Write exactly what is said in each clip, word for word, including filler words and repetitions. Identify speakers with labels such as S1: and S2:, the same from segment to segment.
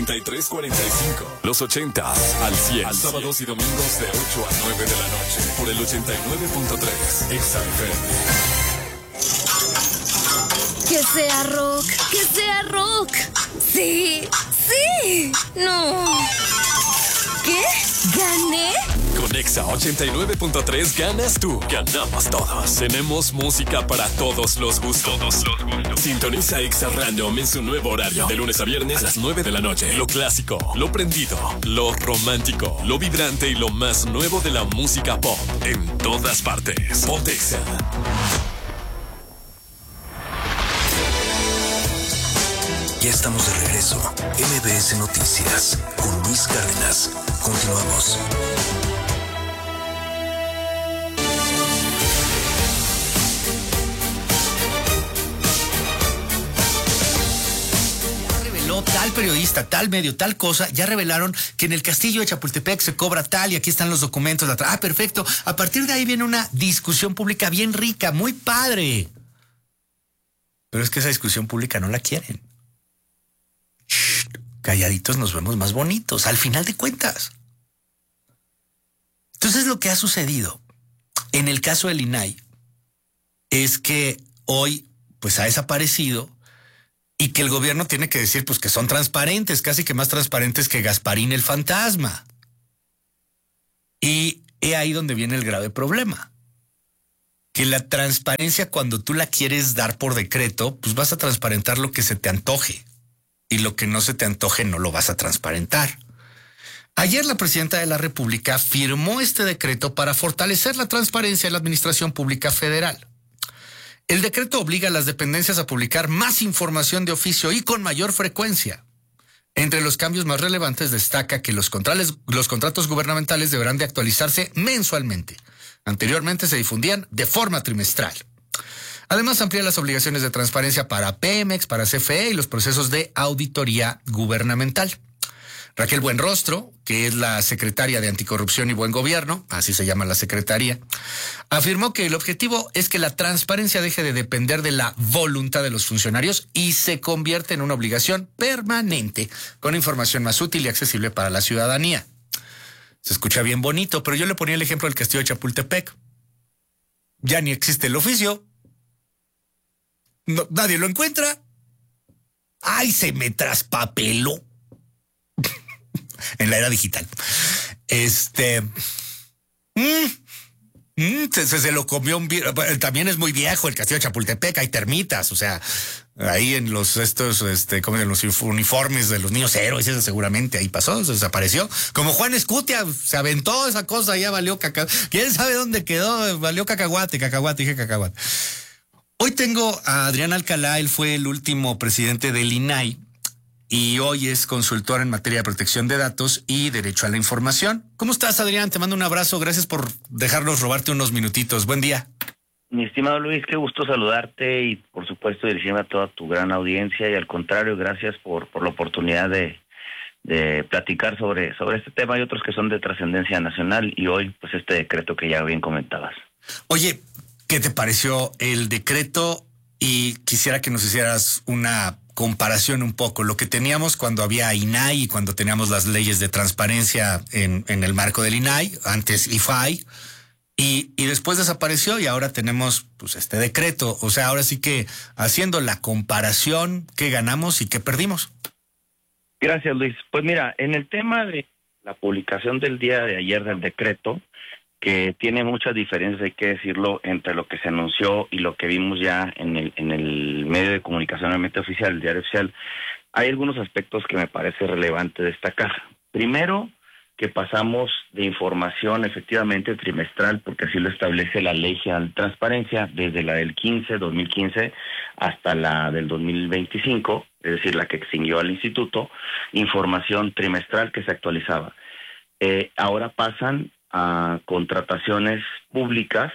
S1: treinta y tres cuarenta y cinco. Los ochentas al cien. Al sábados y domingos de ocho a nueve de la noche. Por el ochenta y nueve punto tres. Exa F M.
S2: Que sea rock, que sea rock. Sí, sí. No. ¿Qué? ¿Gané?
S1: Con Exa ochenta y nueve punto tres ganas tú. Ganamos todos. Tenemos música para todos los gustos. Todos los gustos. Sintoniza Exa Random en su nuevo horario. De lunes a viernes a las nueve de la noche. Lo clásico, lo prendido, lo romántico, lo vibrante y lo más nuevo de la música pop. En todas partes. Ponte Exa.
S3: Ya estamos de regreso. M B S Noticias con Luis Cárdenas. Continuamos.
S4: Reveló tal periodista, tal medio, tal cosa. Ya revelaron que en el castillo de Chapultepec se cobra tal y aquí están los documentos. La tra- ah, perfecto. A partir de ahí viene una discusión pública bien rica, muy padre. Pero es que esa discusión pública no la quieren. Calladitos nos vemos más bonitos, al final de cuentas. Entonces lo que ha sucedido en el caso del I N A I es que hoy pues ha desaparecido y que el gobierno tiene que decir pues que son transparentes, casi que más transparentes que Gasparín el fantasma. Y es ahí donde viene el grave problema. Que la transparencia, cuando tú la quieres dar por decreto, pues vas a transparentar lo que se te antoje. Y lo que no se te antoje no lo vas a transparentar. Ayer la presidenta de la República firmó este decreto para fortalecer la transparencia en la Administración Pública Federal. El decreto obliga a las dependencias a publicar más información de oficio y con mayor frecuencia. Entre los cambios más relevantes destaca que los, contrales, los contratos gubernamentales deberán de actualizarse mensualmente. Anteriormente se difundían de forma trimestral. Además, amplía las obligaciones de transparencia para Pemex, para C F E y los procesos de auditoría gubernamental. Raquel Buenrostro, que es la secretaria de Anticorrupción y Buen Gobierno, así se llama la secretaría, afirmó que el objetivo es que la transparencia deje de depender de la voluntad de los funcionarios y se convierta en una obligación permanente, con información más útil y accesible para la ciudadanía. Se escucha bien bonito, pero yo le ponía el ejemplo del castillo de Chapultepec. Ya ni existe el oficio. No, nadie lo encuentra. ¡Ay, se me traspapeló! En la era digital. Este... Mm, mm, se, se lo comió un... También es muy viejo el castillo de Chapultepec. Hay termitas, o sea... Ahí en los estos, este, como en los uniformes de los niños héroes, ese seguramente ahí pasó, se desapareció. Como Juan Escutia, se aventó esa cosa, ya valió cacahuate. ¿Quién sabe dónde quedó? Valió cacahuate, cacahuate, dije cacahuate. Hoy tengo a Adrián Alcalá, él fue el último presidente del I N A I y hoy es consultor en materia de protección de datos y derecho a la información. ¿Cómo estás, Adrián? Te mando un abrazo, gracias por dejarnos robarte unos minutitos. Buen día.
S5: Mi estimado Luis, qué gusto saludarte y por supuesto dirigirme a toda tu gran audiencia y al contrario, gracias por, por la oportunidad de, de platicar sobre, sobre este tema y otros que son de trascendencia nacional y hoy pues este decreto que ya bien comentabas.
S4: Oye, ¿qué te pareció el decreto? Y quisiera que nos hicieras una comparación un poco, lo que teníamos cuando había I N A I y cuando teníamos las leyes de transparencia en, en el marco del I N A I, antes I F A I, Y, y después desapareció y ahora tenemos pues este decreto. O sea, ahora sí que haciendo la comparación, ¿qué ganamos y qué perdimos?
S5: Gracias, Luis. Pues mira, en el tema de la publicación del día de ayer del decreto, que tiene muchas diferencias, hay que decirlo, entre lo que se anunció y lo que vimos ya en el, en el medio de comunicación realmente oficial, el diario oficial, hay algunos aspectos que me parece relevante destacar. Primero, que pasamos de información efectivamente trimestral, porque así lo establece la Ley General de Transparencia, desde la del quince, dos mil quince, hasta la del dos mil veinticinco, es decir, la que extinguió al instituto, información trimestral que se actualizaba. Eh, ahora pasan a contrataciones públicas,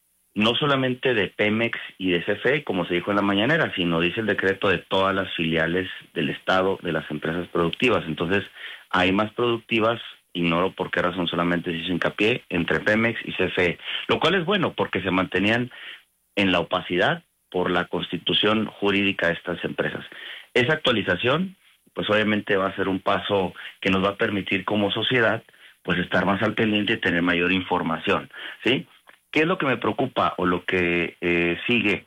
S5: no solamente de Pemex y de C F E, como se dijo en la mañanera, sino dice el decreto de todas las filiales del Estado, de las empresas productivas. Entonces, hay más productivas. Ignoro por qué razón solamente se hizo hincapié entre Pemex y C F E, lo cual es bueno porque se mantenían en la opacidad por la constitución jurídica de estas empresas. Esa actualización pues obviamente va a ser un paso que nos va a permitir como sociedad pues estar más al pendiente y tener mayor información, ¿sí? ¿Qué es lo que me preocupa o lo que eh, sigue?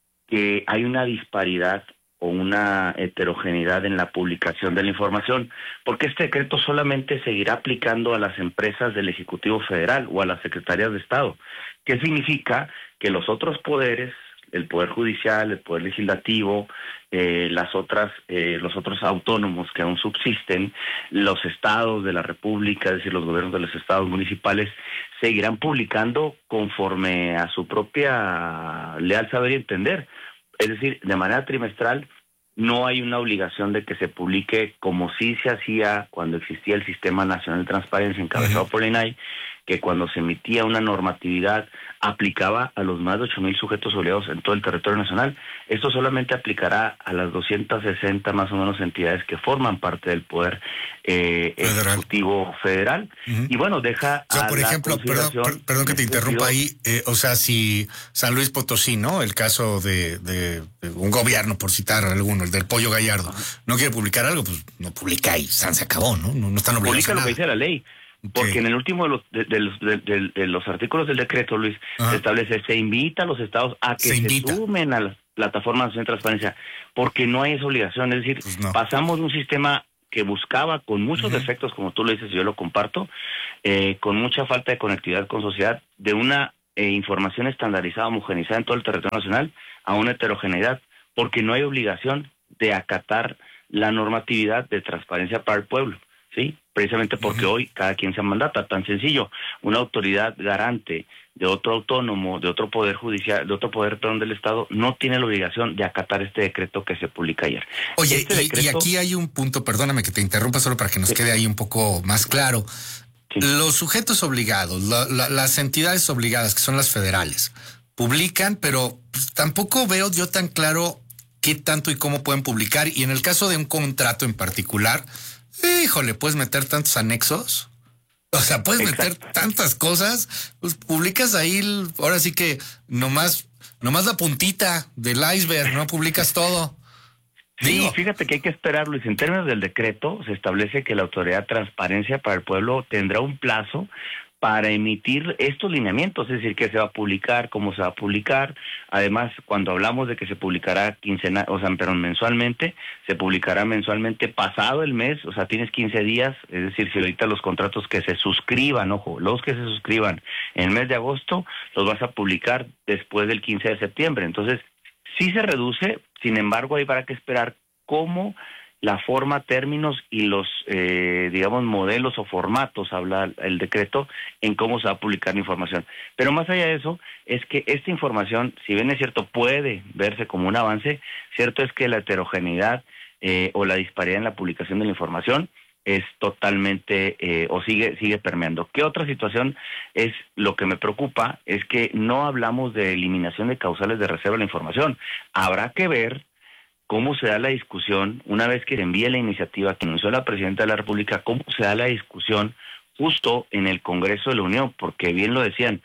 S5: Que hay una disparidad o una heterogeneidad en la publicación de la información, porque este decreto solamente seguirá aplicando a las empresas del Ejecutivo Federal o a las secretarías de Estado. ¿Qué significa? Que los otros poderes, el Poder Judicial, el Poder Legislativo, eh, las otras, eh, los otros autónomos que aún subsisten, los estados de la República, es decir, los gobiernos de los estados municipales, seguirán publicando conforme a su propia leal saber y entender. Es decir, de manera trimestral. No hay una obligación de que se publique como sí se hacía cuando existía el Sistema Nacional de Transparencia encabezado uh-huh. por la I N A I, que cuando se emitía una normatividad aplicaba a los más de ocho mil sujetos obligados en todo el territorio nacional. Esto solamente aplicará a las doscientas sesenta más o menos entidades que forman parte del Poder eh, federal. Ejecutivo Federal. Uh-huh. Y bueno, deja
S4: o sea,
S5: a
S4: por
S5: la
S4: ejemplo, perdón, per, perdón que te interrumpa ahí, eh, o sea, si San Luis Potosí, ¿no? El caso de, de, de un gobierno, por citar alguno, el del Pollo Gallardo, uh-huh. no quiere publicar algo, pues no publica y San se acabó, ¿no? No, no están obligados
S5: publica
S4: a nada.
S5: Lo que dice la ley. Porque okay. en el último de los, de, de, los, de, de, de los artículos del decreto, Luis, Ajá. se establece, se invita a los estados a que se, se sumen a las plataformas de transparencia, porque no hay esa obligación. Es decir, pues no. pasamos de un sistema que buscaba con muchos uh-huh. defectos, como tú lo dices, yo lo comparto, eh, con mucha falta de conectividad con sociedad, de una eh, información estandarizada, homogeneizada en todo el territorio nacional, a una heterogeneidad, porque no hay obligación de acatar la normatividad de transparencia para el pueblo. Sí, precisamente porque uh-huh. hoy cada quien se mandata, tan sencillo, una autoridad garante de otro autónomo, de otro poder judicial, de otro poder perdón, del Estado, no tiene la obligación de acatar este decreto que se publica ayer.
S4: Oye,
S5: este
S4: y,
S5: decreto...
S4: y aquí hay un punto, perdóname que te interrumpa solo para que nos sí. quede ahí un poco más claro. Sí. Los sujetos obligados, la, la, las entidades obligadas, que son las federales, publican, pero pues, tampoco veo yo tan claro qué tanto y cómo pueden publicar, y en el caso de un contrato en particular... Híjole, ¿puedes meter tantos anexos? O sea, puedes Exacto. meter tantas cosas. Pues publicas ahí, ahora sí que nomás, nomás la puntita del iceberg, no publicas todo.
S5: Sí,
S4: Digo.
S5: Fíjate que hay que esperar, Luis. En términos del decreto, se establece que la Autoridad de Transparencia para el Pueblo tendrá un plazo para emitir estos lineamientos, es decir, qué se va a publicar, cómo se va a publicar. Además, cuando hablamos de que se publicará quincenal, o sea, perdón, mensualmente, se publicará mensualmente pasado el mes, o sea, tienes quince días, es decir, si ahorita los contratos que se suscriban, ojo, los que se suscriban en el mes de agosto, los vas a publicar después del quince de septiembre. Entonces, sí se reduce, sin embargo, hay para que esperar cómo la forma, términos y los, eh, digamos, modelos o formatos, habla el decreto, en cómo se va a publicar la información. Pero más allá de eso, es que esta información, si bien es cierto, puede verse como un avance, cierto es que la heterogeneidad eh, o la disparidad en la publicación de la información es totalmente, eh, o sigue sigue permeando. ¿Qué otra situación es lo que me preocupa? Es que no hablamos de eliminación de causales de reserva de la información. Habrá que ver cómo se da la discusión, una vez que se envíe la iniciativa que anunció la Presidenta de la República, cómo se da la discusión justo en el Congreso de la Unión, porque bien lo decían,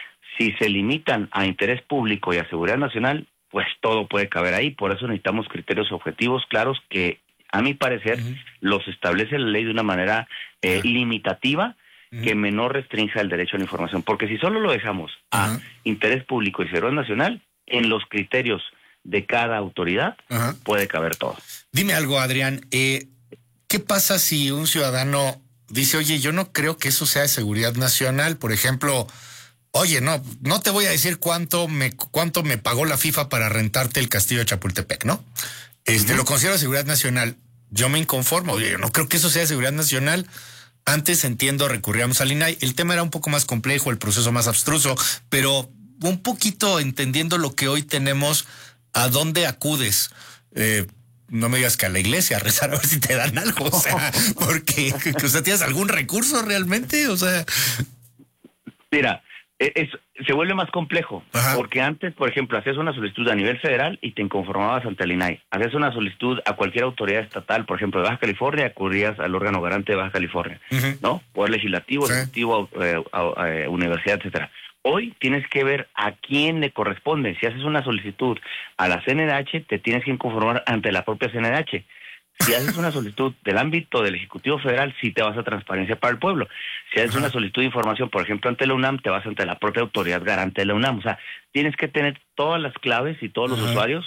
S5: si se limitan a interés público y a seguridad nacional, pues todo puede caber ahí. Por eso necesitamos criterios objetivos claros que, a mi parecer, uh-huh. los establece la ley de una manera eh, uh-huh. limitativa, uh-huh. que menor restrinja el derecho a la información. Porque si solo lo dejamos uh-huh. a interés público y seguridad nacional, en los criterios de cada autoridad, Ajá. puede caber todo.
S4: Dime algo, Adrián, eh, ¿qué pasa si un ciudadano dice, oye, yo no creo que eso sea de seguridad nacional? Por ejemplo, oye, no, no te voy a decir cuánto me, cuánto me pagó la FIFA para rentarte el castillo de Chapultepec, ¿no? Este, uh-huh. Lo considero seguridad nacional. Yo me inconformo, oye, yo no creo que eso sea de seguridad nacional. Antes, entiendo, recurríamos al I N A I. El tema era un poco más complejo, el proceso más abstruso, pero un poquito entendiendo lo que hoy tenemos. ¿A dónde acudes? Eh, no me digas que a la iglesia a rezar a ver si te dan algo, o sea, porque, o sea, ¿tienes algún recurso realmente? O sea...
S5: Mira, es, se vuelve más complejo, Ajá. porque antes, por ejemplo, hacías una solicitud a nivel federal y te inconformabas ante el I N A I. Hacías una solicitud a cualquier autoridad estatal, por ejemplo, de Baja California, acudías al órgano garante de Baja California, uh-huh. ¿no? Poder legislativo, sí. ejecutivo, eh, eh, universidad, etcétera. Hoy tienes que ver a quién le corresponde. Si haces una solicitud a la C N D H, te tienes que conformar ante la propia C N D H. Si haces una solicitud del ámbito del Ejecutivo Federal, sí te vas a Transparencia para el Pueblo. Si haces Ajá. una solicitud de información, por ejemplo, ante la UNAM, te vas ante la propia autoridad garante de la UNAM. O sea, tienes que tener todas las claves y todos Ajá. los usuarios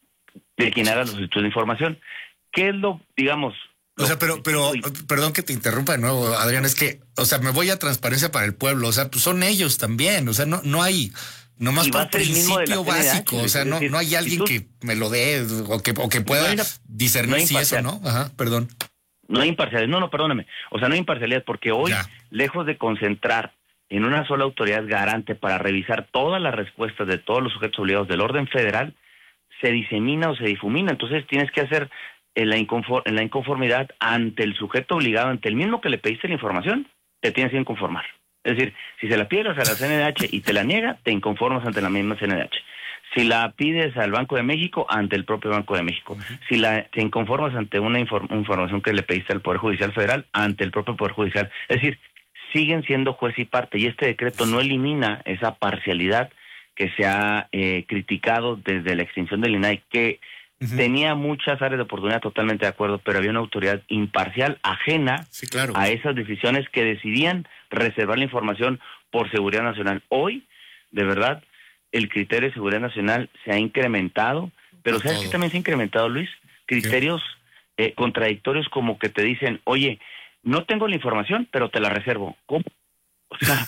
S5: de quien haga la solicitud de información. ¿Qué es lo, digamos...
S4: O sea, pero, pero, perdón que te interrumpa de nuevo, Adrián, es que, o sea, me voy a Transparencia para el Pueblo, o sea, pues son ellos también, o sea, no, no hay, nomás por principio básico, o sea, no, no hay alguien que me lo dé o que, o que pueda no discernir no si eso, ¿no? Ajá, perdón.
S5: No hay imparcialidad, no, no, perdóname, o sea, no hay imparcialidad porque hoy, ya. lejos de concentrar en una sola autoridad garante para revisar todas las respuestas de todos los sujetos obligados del orden federal, se disemina o se difumina, entonces tienes que hacer... En la, inconform, en la inconformidad ante el sujeto obligado, ante el mismo que le pediste la información, te tienes que inconformar. Es decir, si se la pides a la C N D H y te la niega, te inconformas ante la misma C N D H. Si la pides al Banco de México, ante el propio Banco de México. Uh-huh. Si la, te inconformas ante una inform, información que le pediste al Poder Judicial Federal, ante el propio Poder Judicial. Es decir, siguen siendo juez y parte, y este decreto no elimina esa parcialidad que se ha eh, criticado desde la extinción del I N A I, que Uh-huh. tenía muchas áreas de oportunidad, totalmente de acuerdo, pero había una autoridad imparcial, ajena
S4: sí, claro.
S5: a esas decisiones que decidían reservar la información por seguridad nacional. Hoy, de verdad, el criterio de seguridad nacional se ha incrementado, pero ¿sabes qué también se ha incrementado, Luis? Criterios eh, contradictorios como que te dicen, oye, no tengo la información, pero te la reservo. ¿Cómo? O sea,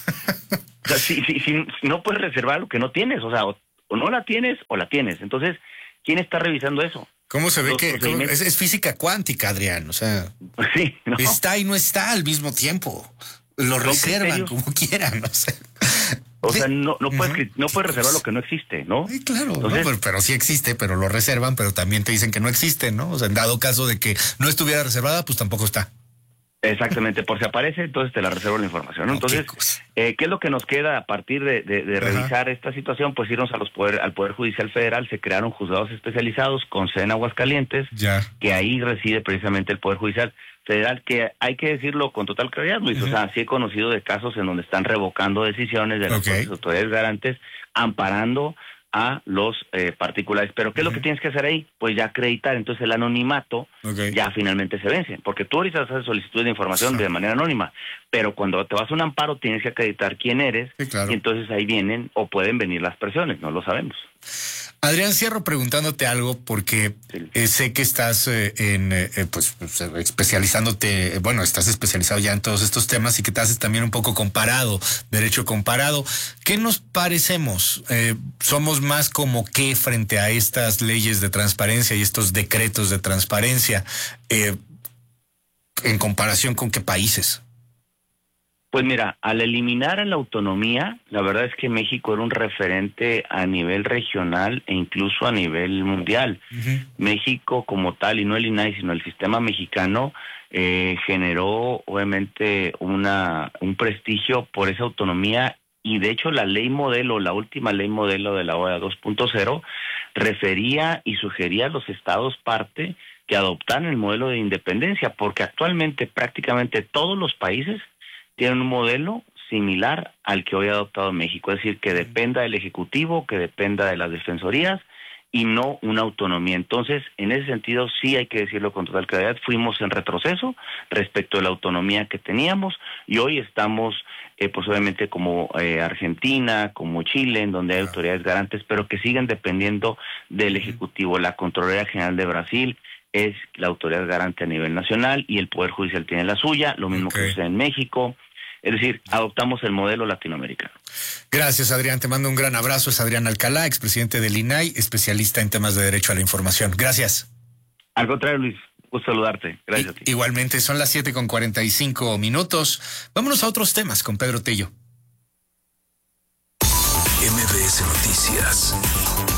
S5: o sea si, si, si no puedes reservar lo que no tienes, o sea, o, o no la tienes o la tienes. Entonces, ¿quién está revisando eso?
S4: ¿Cómo se ve que cómo, es, es física cuántica, Adrián? O sea,
S5: sí, ¿no?
S4: Está y no está al mismo tiempo. Lo reservan como quieran, no sé.
S5: O sea, no, no, puedes, uh-huh. no puedes reservar lo que no existe, ¿no?
S4: Sí, claro, Entonces, no, pero, pero sí existe, pero lo reservan, pero también te dicen que no existe, ¿no? O sea, en dado caso de que no estuviera reservada, pues tampoco está.
S5: Exactamente, por si aparece, entonces te la reservo la información, ¿no? Entonces, eh, ¿qué es lo que nos queda a partir de, de, de revisar esta situación? Pues irnos a los poder, al Poder Judicial Federal, se crearon juzgados especializados con sede en Aguascalientes, ya. que ahí reside precisamente el Poder Judicial Federal, que hay que decirlo con total claridad, Luis, uh-huh. o sea, sí he conocido de casos en donde están revocando decisiones de las okay. autoridades garantes, amparando a los eh, particulares. Pero ¿qué es uh-huh. lo que tienes que hacer ahí? Pues ya acreditar, entonces el anonimato okay. ya finalmente se vence, porque tú ahorita haces solicitud de información sí. de manera anónima, pero cuando te vas a un amparo tienes que acreditar quién eres sí, claro. y entonces ahí vienen o pueden venir las presiones, no lo sabemos.
S4: Adrián, cierro preguntándote algo porque sí. eh, sé que estás eh, en eh, pues, pues especializándote, bueno, estás especializado ya en todos estos temas y que te haces también un poco comparado, derecho comparado. ¿Qué nos parecemos? Eh, ¿Somos más como qué frente a estas leyes de transparencia y estos decretos de transparencia eh, en comparación con qué países?
S5: Pues mira, al eliminar a la autonomía, la verdad es que México era un referente a nivel regional e incluso a nivel mundial. Uh-huh. México como tal, y no el I N A I, sino el sistema mexicano, eh, generó obviamente una un prestigio por esa autonomía, y de hecho la ley modelo, la última ley modelo de la O E A dos punto cero, refería y sugería a los estados parte que adoptaran el modelo de independencia, porque actualmente prácticamente todos los países tienen un modelo similar al que hoy ha adoptado México, es decir, que dependa del Ejecutivo, que dependa de las defensorías y no una autonomía. Entonces, en ese sentido, sí hay que decirlo con total claridad, fuimos en retroceso respecto a la autonomía que teníamos y hoy estamos, eh, pues obviamente como eh, Argentina, como Chile, en donde hay autoridades garantes, pero que siguen dependiendo del Ejecutivo. La Contraloría General de Brasil es la autoridad garante a nivel nacional y el Poder Judicial tiene la suya, lo mismo okay. que sucede en México. Es decir, adoptamos el modelo latinoamericano.
S4: Gracias, Adrián. Te mando un gran abrazo. Es Adrián Alcalá, expresidente del I N A I, especialista en temas de derecho a la información. Gracias.
S5: Al contrario, Luis. Gusto saludarte. Gracias I- a ti.
S4: Igualmente, son las siete con cuarenta y cinco minutos. Vámonos a otros temas con Pedro Tello.
S3: M B S Noticias